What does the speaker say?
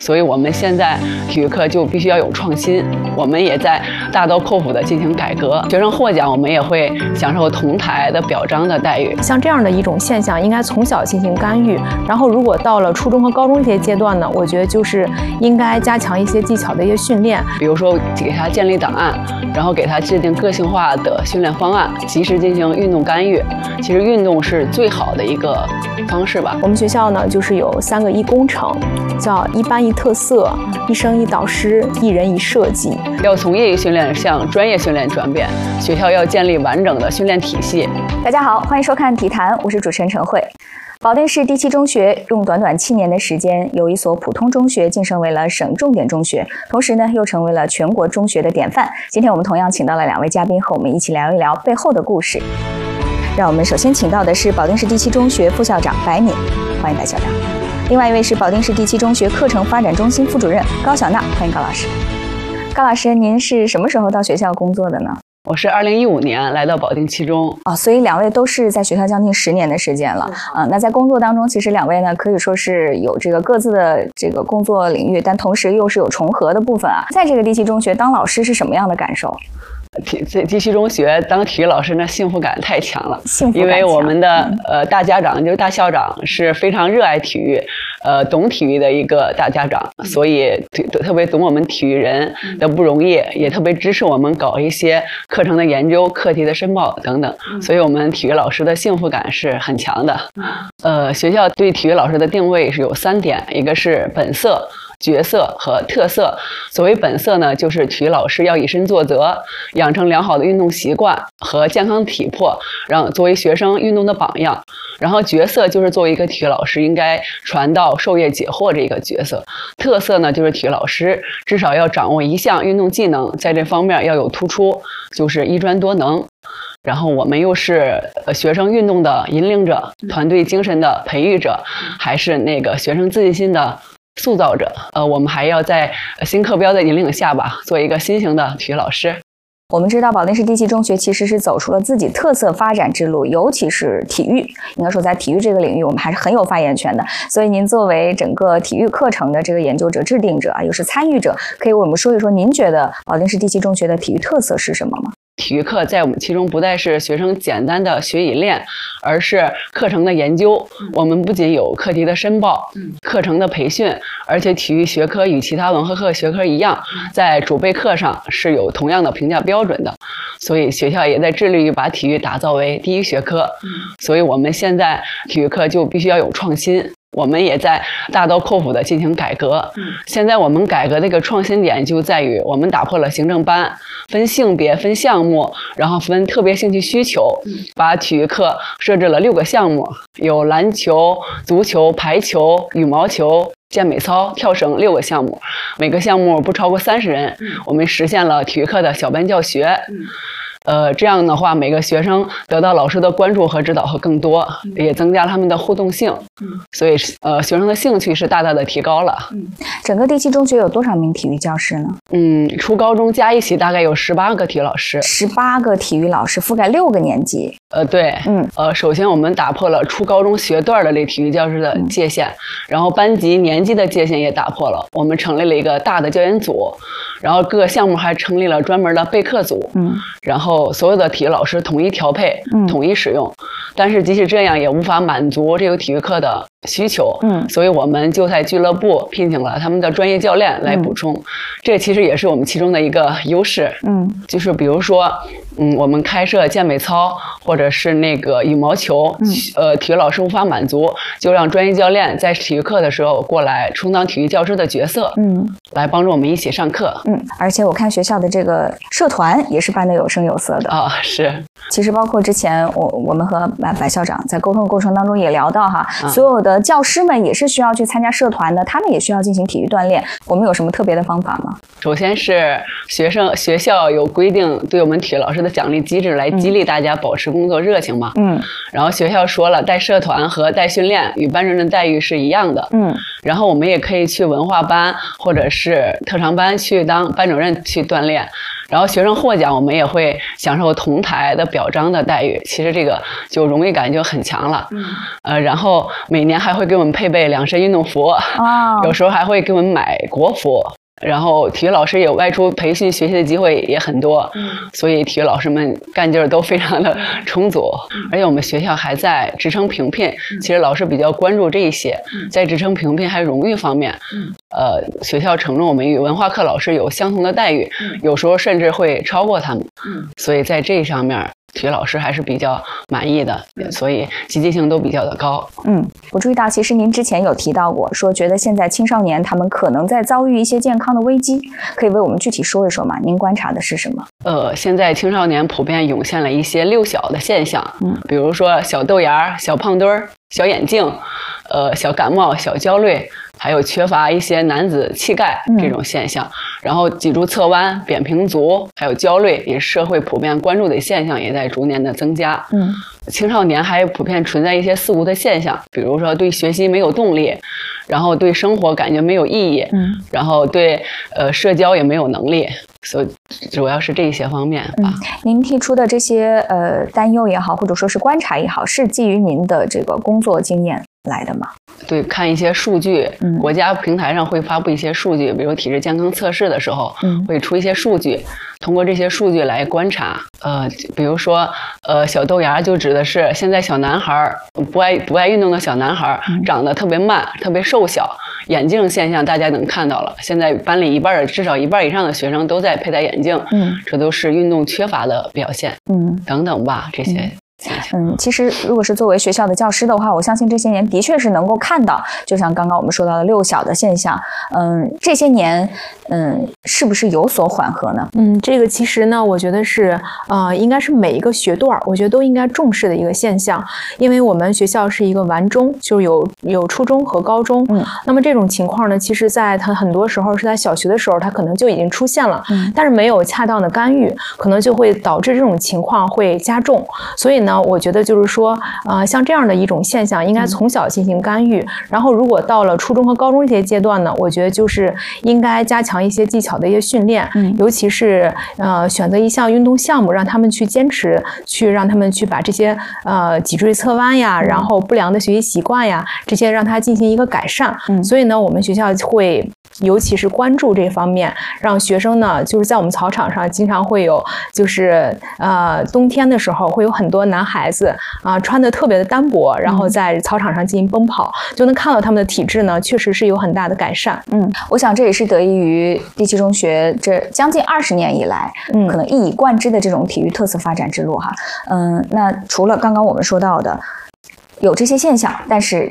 所以我们现在体育课就必须要有创新，我们也在大刀阔斧的进行改革。学生获奖，我们也会享受同台的表彰的待遇。 像这样的一种现象，应该从小进行干预。然后，如果到了初中和高中这些阶段呢，我觉得就是应该加强一些技巧的一些训练， 比如说给他建立档案，然后给他制定个性化的训练方案，及时进行运动干预。其实运动是最好的一个方式吧。 我们学校呢，就是有3个一工程，叫一班一特色、一生一导师、一人一设计。 要从业余训练向专业训练转变，学校要建立完整的训练体系。 大家好，欢迎收看体坛，我是主持人陈慧。保定市第7中学用短短7年的时间，由一所普通中学晋升为了省重点中学，同时呢，又成为了全国中学的典范。今天我们同样请到了2位嘉宾，和我们一起聊一聊背后的故事。让我们首先请到的是保定市第7中学副校长白敏，欢迎白校长。另外一位是保定市第7中学课程发展中心副主任高小娜，欢迎高老师。高老师，您是什么时候到学校工作的呢？ 我是2015年来到保定7中所以2位都是在学校将近10年的时间了那在工作当中，其实2位呢可以说是有这个各自的这个工作领域，但同时又是有重合的部分啊。在这个第7中学当老师是什么样的感受？ 第7中学当体育老师，那幸福感太强了， 幸福感强， 因为我们的大家长就是大校长是非常热爱体育，懂体育的一个大家长，所以特别懂我们体育人的不容易，也特别支持我们搞一些课程的研究、课题的申报等等，所以我们体育老师的幸福感是很强的。学校对体育老师的定位是有3点，一个是本色、角色和特色。所谓本色呢，就是体育老师要以身作则，养成良好的运动习惯和健康体魄，让作为学生运动的榜样。然后角色就是作为一个体育老师应该传道授业解惑这个角色。特色呢，就是体育老师至少要掌握一项运动技能，在这方面要有突出，就是一专多能。然后我们又是学生运动的引领者，团队精神的培育者，还是那个学生自信心的塑造者。我们还要在新课标的引领下吧，做一个新型的体育老师。 我们知道保定市第7中学其实是走出了自己特色发展之路，尤其是体育，应该说在体育这个领域我们还是很有发言权的。所以您作为整个体育课程的这个研究者、制定者又是参与者，可以为我们说一说您觉得保定市第7中学的体育特色是什么吗？ 体育课在我们其中不再是学生简单的学以练，而是课程的研究。我们不仅有课题的申报、课程的培训，而且体育学科与其他文化课学科一样，在主备课上是有同样的评价标准的。所以学校也在致力于把体育打造为第1学科。所以我们现在体育课就必须要有创新。我们也在大刀阔斧的进行改革。现在我们改革的一个创新点就在于，我们打破了行政班，分性别、分项目，然后分特别兴趣需求，把体育课设置了6个项目，有篮球、足球、排球、羽毛球、健美操、跳绳6个项目，每个项目不超过30人。我们实现了体育课的小班教学。这样的话，每个学生得到老师的关注和指导会更多，也增加了他们的互动性。所以学生的兴趣是大大的提高了。 整个第7中学有多少名体育教师呢？ 初高中加一起大概有18个体育老师。 18个体育老师覆盖6个年级。 对。首先我们打破了初高中学段的体育教师的界限，然后班级年级的界限也打破了。我们成立了一个大的教研组，然后各个项目还成立了专门的备课组。然后所有的体育老师统一调配，统一使用。但是即使这样也无法满足这个体育课的需求。所以我们就在俱乐部聘请了他们的专业教练来补充。这其实也是我们其中的一个优势。就是比如说我们开设健美操或者是那个羽毛球，体育老师无法满足，就让专业教练在体育课的时候过来充当体育教师的角色，来帮助我们一起上课。 而且我看学校的这个社团也是办得有声有色的。 是。 其实包括之前我们和白校长在沟通的过程当中也聊到所有的教师们也是需要去参加社团的，他们也需要进行体育锻炼。我们有什么特别的方法吗？ 首先是学校有规定对我们体育老师的奖励机制，来激励大家保持工作热情嘛。然后学校说了，带社团和带训练与班主任待遇是一样的。然后我们也可以去文化班或者是特长班去当班主任去锻炼。 然后学生获奖，我们也会享受同台的表彰的待遇，其实这个就荣誉感就很强了。然后每年还会给我们配备2身运动服，有时候还会给我们买国服。然后体育老师有外出培训学习的机会也很多，所以体育老师们干劲儿都非常的充足。而且我们学校还在职称评聘，其实老师比较关注这一些，在职称评聘还有荣誉方面，学校承诺我们与文化课老师有相同的待遇，有时候甚至会超过他们。所以在这上面体育老师还是比较满意的，所以积极性都比较的高。 我注意到，其实您之前有提到过，说觉得现在青少年他们可能在遭遇一些健康的危机，可以为我们具体说一说吗？您观察的是什么？ 现在青少年普遍涌现了一些6小的现象，比如说小豆芽、小胖墩儿、小眼镜，小感冒、小焦虑，还有缺乏一些男子气概这种现象。然后脊柱侧弯、扁平足，还有焦虑，也是社会普遍关注的现象，也在逐年的增加。青少年还普遍存在一些四无的现象，比如说对学习没有动力，然后对生活感觉没有意义，然后对社交也没有能力，所以主要是这些方面吧。 您提出的这些担忧也好，或者说是观察也好，是基于您的这个工作经验来的吗？ 对，看一些数据，国家平台上会发布一些数据，比如体质健康测试的时候，会出一些数据，通过这些数据来观察。比如说，小豆芽就指的是现在小男孩不爱运动的小男孩，长得特别慢，特别瘦小。眼镜现象大家能看到了，现在班里至少一半以上的学生都在佩戴眼镜，这都是运动缺乏的表现，等等吧，这些。 其实如果是作为学校的教师的话，我相信这些年的确是能够看到，就像刚刚我们说到的6小的现象，这些年是不是有所缓和呢？ 这个其实呢，我觉得是应该是每一个学段我觉得都应该重视的一个现象，因为我们学校是一个完中，就有初中和高中，那么这种情况呢，其实在它很多时候是在小学的时候，它可能就已经出现了，但是没有恰当的干预，可能就会导致这种情况会加重。所以呢，我觉得就是说，像这样的一种现象，应该从小进行干预。然后，如果到了初中和高中这些阶段呢，我觉得就是应该加强一些技巧的一些训练，尤其是选择一项运动项目，让他们去坚持，让他们去把这些脊椎侧弯呀，然后不良的学习习惯呀，这些让他进行一个改善。所以呢，我们学校会尤其是关注这方面，让学生呢，就是在我们操场上经常会有，就是冬天的时候会有很多男孩子穿得特别的单薄，然后在操场上进行奔跑，就能看到他们的体质呢，确实是有很大的改善。 我想这也是得益于第七中学这将近20年以来，可能一以贯之的这种体育特色发展之路哈。那除了刚刚我们说到的有这些现象，但是